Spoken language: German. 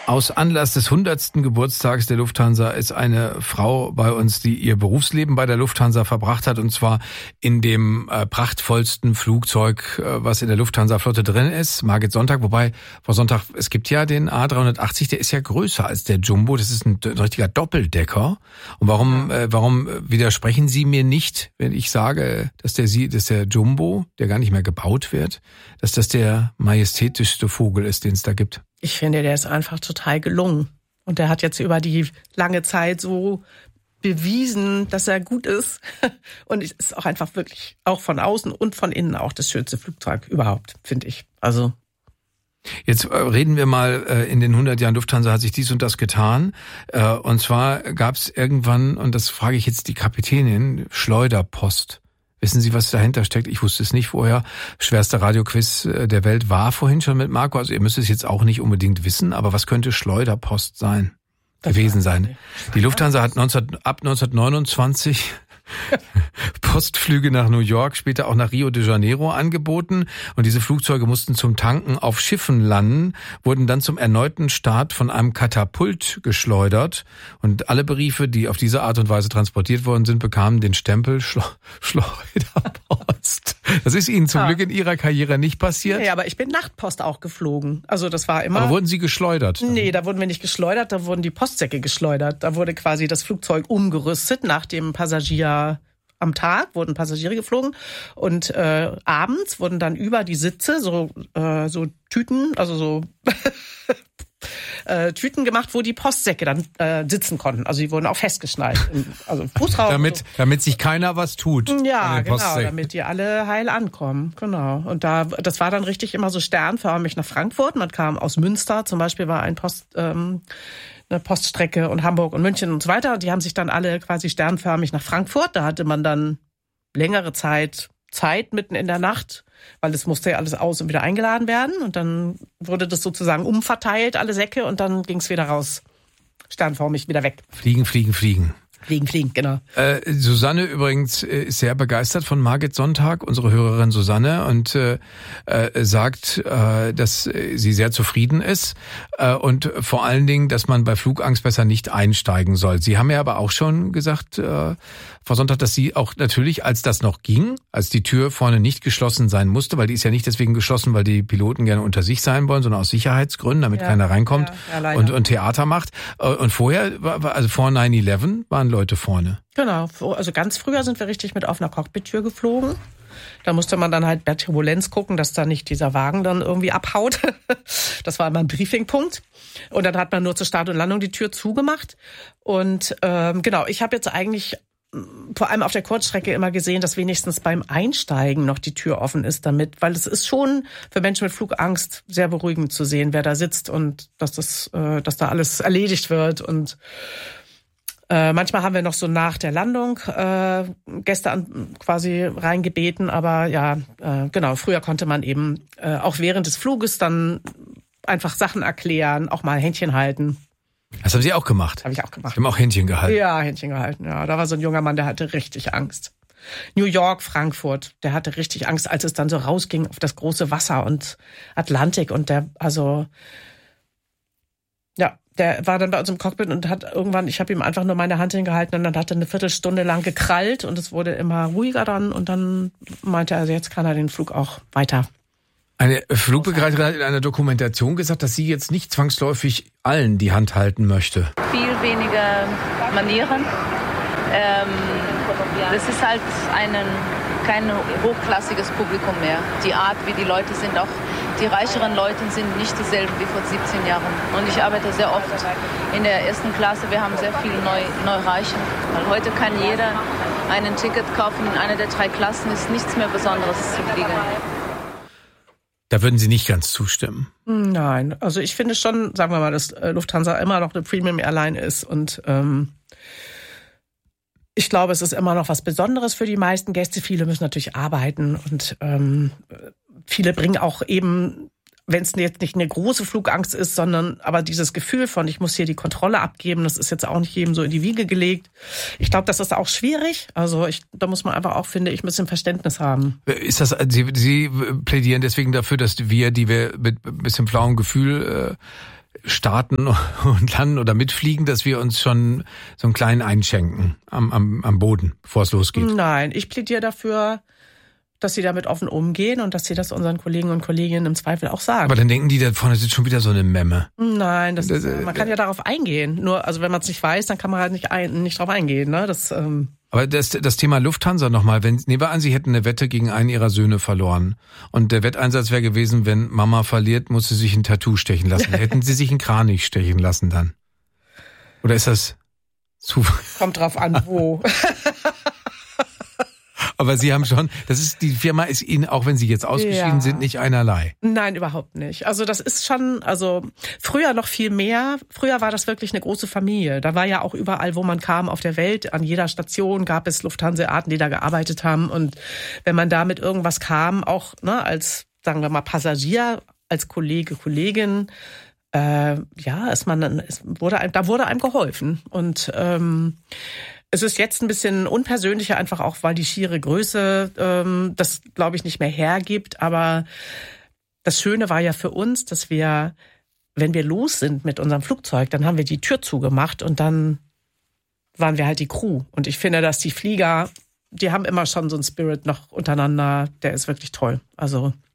Aus Anlass des 100. Geburtstags der Lufthansa ist eine Frau bei uns, die ihr Berufsleben bei der Lufthansa verbracht hat, und zwar in dem prachtvollsten Flugzeug, was in der Lufthansa-Flotte drin ist, Margit Sonntag. Wobei, Frau Sonntag, es gibt ja den A380, der ist ja größer als der Jumbo. Das ist ein richtiger Doppeldecker. Und warum widersprechen Sie mir nicht, wenn ich sage, dass der Jumbo, der gar nicht mehr gebaut wird, dass das der majestätischste Vogel ist, den es da gibt? Ich finde, der ist einfach total gelungen. Und der hat jetzt über die lange Zeit so bewiesen, dass er gut ist. Und es ist auch einfach wirklich, auch von außen und von innen auch das schönste Flugzeug überhaupt, finde ich. Also. Jetzt reden wir mal, in den 100 Jahren Lufthansa hat sich dies und das getan. Und zwar gab es irgendwann, und das frage ich jetzt die Kapitänin, Schleuderpost. Wissen Sie, was dahinter steckt? Ich wusste es nicht vorher. Schwerster Radioquiz der Welt war vorhin schon mit Marco. Also ihr müsst es jetzt auch nicht unbedingt wissen, aber was könnte Schleuderpost gewesen sein? Die Lufthansa hat ab 1929 Postflüge nach New York, später auch nach Rio de Janeiro angeboten, und diese Flugzeuge mussten zum Tanken auf Schiffen landen, wurden dann zum erneuten Start von einem Katapult geschleudert, und alle Briefe, die auf diese Art und Weise transportiert worden sind, bekamen den Stempel Schleuderpost. Das ist Ihnen zum Glück in Ihrer Karriere nicht passiert? Nee, aber ich bin Nachtpost auch geflogen. Also das war immer. Aber wurden Sie geschleudert? Nee, da wurden wir nicht geschleudert, da wurden die Postsäcke geschleudert. Da wurde quasi das Flugzeug umgerüstet nach dem Passagier. Am Tag wurden Passagiere geflogen und abends wurden dann über die Sitze so Tüten, also so Tüten gemacht, wo die Postsäcke dann sitzen konnten. Also die wurden auch festgeschnallt. Also Fußraum. Damit sich keiner was tut. Ja, genau, damit die alle heil ankommen. Genau. Und das war dann richtig immer so sternförmig nach Frankfurt. Man kam aus Münster, zum Beispiel war eine Poststrecke, und Hamburg und München und so weiter. Und die haben sich dann alle quasi sternförmig nach Frankfurt. Da hatte man dann längere Zeit mitten in der Nacht, weil es musste ja alles aus und wieder eingeladen werden. Und dann wurde das sozusagen umverteilt, alle Säcke, und dann ging es wieder raus. Sternförmig wieder weg. Fliegen. Fliegen, genau. Susanne übrigens ist sehr begeistert von Margit Sonntag, unsere Hörerin Susanne, und sagt, dass sie sehr zufrieden ist und vor allen Dingen, dass man bei Flugangst besser nicht einsteigen soll. Sie haben ja aber auch schon gesagt, Frau Sonntag, dass Sie auch natürlich, als das noch ging, als die Tür vorne nicht geschlossen sein musste, weil die ist ja nicht deswegen geschlossen, weil die Piloten gerne unter sich sein wollen, sondern aus Sicherheitsgründen, damit keiner reinkommt und Theater macht. Und vorher, also vor 9/11, waren Leute vorne. Genau, also ganz früher sind wir richtig mit offener Cockpit-Tür geflogen. Da musste man dann halt bei Turbulenz gucken, dass da nicht dieser Wagen dann irgendwie abhaut. Das war immer ein Briefingpunkt. Und dann hat man nur zur Start und Landung die Tür zugemacht. Und genau, ich habe jetzt eigentlich vor allem auf der Kurzstrecke immer gesehen, dass wenigstens beim Einsteigen noch die Tür offen ist damit, weil es ist schon für Menschen mit Flugangst sehr beruhigend zu sehen, wer da sitzt, und dass da alles erledigt wird. Und manchmal haben wir noch so nach der Landung Gäste quasi reingebeten, aber ja, genau, früher konnte man eben auch während des Fluges dann einfach Sachen erklären, auch mal Händchen halten. Das haben Sie auch gemacht? Habe ich auch gemacht. Sie haben auch Händchen gehalten? Ja, Händchen gehalten, ja. Da war so ein junger Mann, der hatte richtig Angst. New York, Frankfurt, der hatte richtig Angst, als es dann so rausging auf das große Wasser und Atlantik, und der war dann bei uns im Cockpit und hat irgendwann, ich habe ihm einfach nur meine Hand hingehalten, und dann hat er eine Viertelstunde lang gekrallt, und es wurde immer ruhiger dann, und dann meinte er, also jetzt kann er den Flug auch weiter. Eine Flugbegleiterin hat in einer Dokumentation gesagt, dass sie jetzt nicht zwangsläufig allen die Hand halten möchte. Viel weniger Manieren. Das ist halt kein hochklassiges Publikum mehr. Die Art, wie die Leute sind, auch die reicheren Leute sind nicht dieselben wie vor 17 Jahren. Und ich arbeite sehr oft in der ersten Klasse. Wir haben sehr viele Neureichen. Weil heute kann jeder ein Ticket kaufen in einer der 3 Klassen. Ist nichts mehr Besonderes zu fliegen. Da würden Sie nicht ganz zustimmen? Nein, also ich finde schon, sagen wir mal, dass Lufthansa immer noch eine Premium Airline ist, und ich glaube, es ist immer noch was Besonderes für die meisten Gäste. Viele müssen natürlich arbeiten, und viele bringen auch eben, wenn es jetzt nicht eine große Flugangst ist, sondern aber dieses Gefühl von, ich muss hier die Kontrolle abgeben, das ist jetzt auch nicht jedem so in die Wiege gelegt. Ich glaube, das ist auch schwierig. Also da muss man einfach auch, finde ich, ein bisschen Verständnis haben. Ist das, Sie plädieren deswegen dafür, dass wir, die wir mit ein bisschen blauem Gefühl starten und landen oder mitfliegen, dass wir uns schon so einen kleinen einschenken am Boden, bevor es losgeht? Nein, ich plädiere dafür, dass sie damit offen umgehen und dass sie das unseren Kollegen und Kolleginnen im Zweifel auch sagen. Aber dann denken die, da vorne sitzt schon wieder so eine Memme. Nein, man kann ja darauf eingehen. Nur, also wenn man es nicht weiß, dann kann man halt nicht drauf eingehen. Ne? Aber das Thema Lufthansa nochmal, nehmen wir an, Sie hätten eine Wette gegen einen Ihrer Söhne verloren. Und der Wetteinsatz wäre gewesen, wenn Mama verliert, muss sie sich ein Tattoo stechen lassen. Hätten Sie sich einen Kranich stechen lassen dann? Oder ist das zu... Kommt drauf an, wo. Aber Sie haben schon, die Firma ist Ihnen, auch wenn Sie jetzt ausgeschieden sind, nicht einerlei. Nein, überhaupt nicht. Also das ist schon, früher noch viel mehr. Früher war das wirklich eine große Familie. Da war ja auch überall, wo man kam auf der Welt, an jeder Station gab es Lufthansa-Arten, die da gearbeitet haben. Und wenn man da mit irgendwas kam, auch als, sagen wir mal, Passagier, als Kollege, Kollegin, da wurde einem geholfen. Und es ist jetzt ein bisschen unpersönlicher, einfach auch, weil die schiere Größe das, glaube ich, nicht mehr hergibt. Aber das Schöne war ja für uns, dass wir, wenn wir los sind mit unserem Flugzeug, dann haben wir die Tür zugemacht und dann waren wir halt die Crew. Und ich finde, dass die Flieger, die haben immer schon so einen Spirit noch untereinander, der ist wirklich toll. Also